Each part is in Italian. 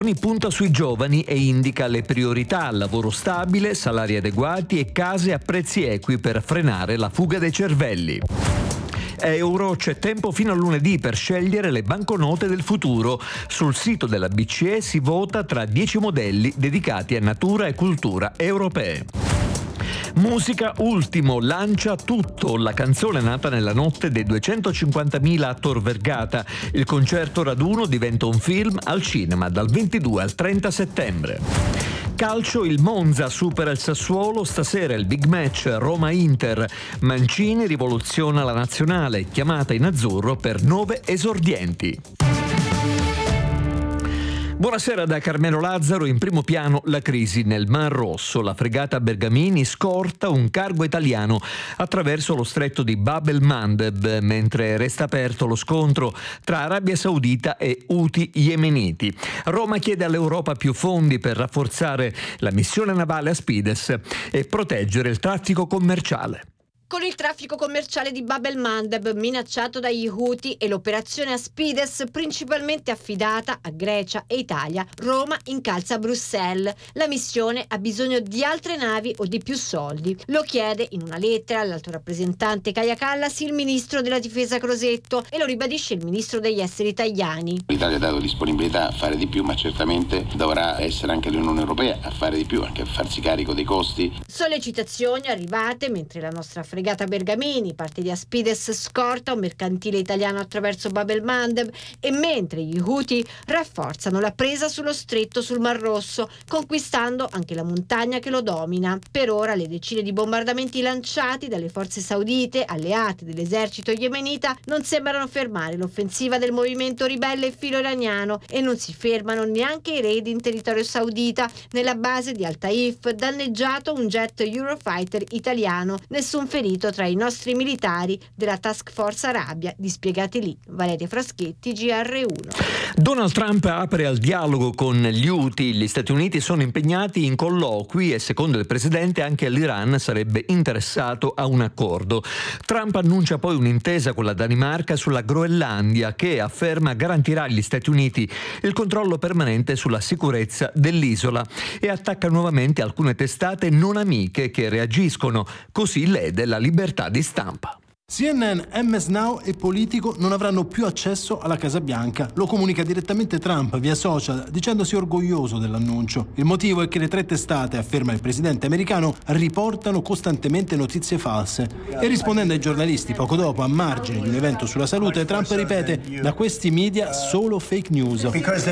Punta sui giovani e indica le priorità: lavoro stabile, salari adeguati e case a prezzi equi per frenare la fuga dei cervelli. Euro, c'è tempo fino a lunedì per scegliere le banconote del futuro. Sul sito della BCE si vota tra 10 modelli dedicati a natura e cultura europee. Musica, Ultimo lancia Tutto, la canzone nata nella notte dei 250.000 a Tor Vergata. Il concerto raduno diventa un film al cinema dal 22 al 30 settembre. Calcio, il Monza supera il Sassuolo, stasera il big match Roma-Inter. Mancini rivoluziona la nazionale, chiamata in azzurro per 9 esordienti. Buonasera da Carmelo Lazzaro. In primo piano la crisi nel Mar Rosso. La fregata Bergamini scorta un cargo italiano attraverso lo stretto di Bab el-Mandeb, mentre resta aperto lo scontro tra Arabia Saudita e Houthi yemeniti. Roma chiede all'Europa più fondi per rafforzare la missione navale Aspides e proteggere il traffico commerciale. Con il traffico commerciale di Bab el-Mandeb minacciato dagli Houthi e l'operazione Aspides principalmente affidata a Grecia e Italia, Roma incalza Bruxelles. La missione ha bisogno di altre navi o di più soldi. Lo chiede in una lettera all'alto rappresentante Kaja Kallas il ministro della difesa Crosetto, e lo ribadisce il ministro degli esteri Tajani. L'Italia ha dato disponibilità a fare di più, ma certamente dovrà essere anche l'Unione Europea a fare di più, anche a farsi carico dei costi. Sollecitazioni arrivate mentre la nostra fregata Bergamini parte di Aspides scorta un mercantile italiano attraverso Bab el-Mandeb, e mentre gli Houthi rafforzano la presa sullo stretto sul Mar Rosso, conquistando anche la montagna che lo domina. Per ora le decine di bombardamenti lanciati dalle forze saudite, alleate dell'esercito yemenita, non sembrano fermare l'offensiva del movimento ribelle filo-iraniano, e non si fermano neanche i raid in territorio saudita. Nella base di Al-Taif danneggiato un jet Eurofighter italiano, nessun ferito tra i nostri militari della Task Force Arabia dispiegati lì. Valeria Fraschetti, GR1. Donald Trump apre al dialogo con gli Houthi. Gli Stati Uniti sono impegnati in colloqui e secondo il presidente anche l'Iran sarebbe interessato a un accordo. Trump annuncia poi un'intesa con la Danimarca sulla Groenlandia, che afferma garantirà agli Stati Uniti il controllo permanente sulla sicurezza dell'isola, e attacca nuovamente alcune testate non amiche che reagiscono. Così lede la libertà di stampa. CNN, MS Now e Politico non avranno più accesso alla Casa Bianca. Lo comunica direttamente Trump via social, dicendosi orgoglioso dell'annuncio. Il motivo è che le tre testate, afferma il presidente americano, riportano costantemente notizie false. E rispondendo ai giornalisti poco dopo, a margine di un evento sulla salute, Trump ripete: da questi media solo fake news.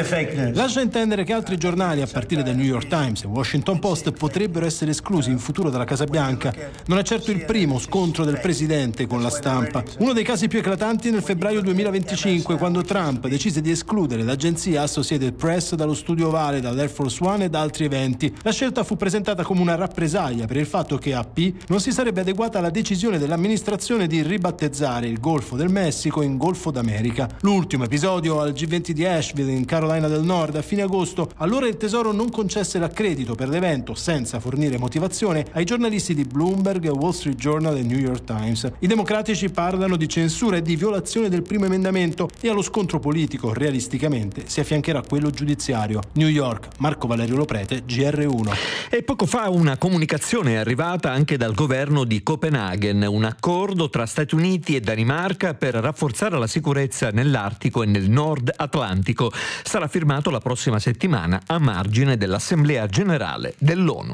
Lascia intendere che altri giornali, a partire dal New York Times e Washington Post, potrebbero essere esclusi in futuro dalla Casa Bianca. Non è certo il primo scontro del presidente con la stampa. Uno dei casi più eclatanti nel febbraio 2025, quando Trump decise di escludere l'agenzia Associated Press dallo studio ovale, dall'Air Force One e da altri eventi. La scelta fu presentata come una rappresaglia per il fatto che AP non si sarebbe adeguata alla decisione dell'amministrazione di ribattezzare il Golfo del Messico in Golfo d'America. L'ultimo episodio al G20 di Asheville in Carolina del Nord a fine agosto, allora il Tesoro non concesse l'accredito per l'evento senza fornire motivazione ai giornalisti di Bloomberg, Wall Street Journal e New York Times. I democratici parlano di censura e di violazione del primo emendamento, e allo scontro politico realisticamente si affiancherà quello giudiziario. New York, Marco Valerio Loprete, GR1. E poco fa una comunicazione è arrivata anche dal governo di Copenaghen, un accordo tra Stati Uniti e Danimarca per rafforzare la sicurezza nell'Artico e nel Nord Atlantico. Sarà firmato la prossima settimana a margine dell'Assemblea Generale dell'ONU.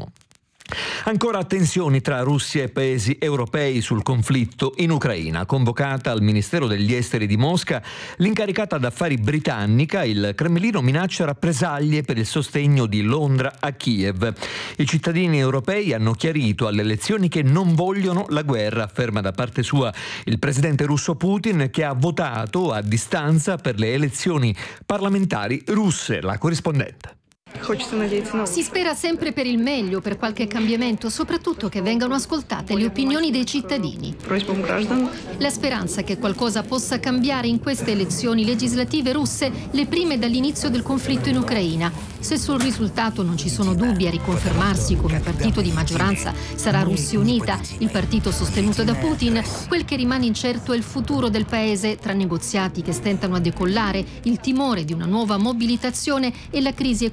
Ancora tensioni tra Russia e paesi europei sul conflitto in Ucraina. Convocata al Ministero degli Esteri di Mosca, l'incaricata d'affari britannica, il Cremlino minaccia rappresaglie per il sostegno di Londra a Kiev. I cittadini europei hanno chiarito alle elezioni che non vogliono la guerra, afferma da parte sua il presidente russo Putin, che ha votato a distanza per le elezioni parlamentari russe. La corrispondente. Si spera sempre per il meglio, per qualche cambiamento, soprattutto che vengano ascoltate le opinioni dei cittadini. La speranza che qualcosa possa cambiare in queste elezioni legislative russe, le prime dall'inizio del conflitto in Ucraina. Se sul risultato non ci sono dubbi, a riconfermarsi come partito di maggioranza sarà Russia Unita, il partito sostenuto da Putin. Quel che rimane incerto è il futuro del paese, tra negoziati che stentano a decollare, il timore di una nuova mobilitazione e la crisi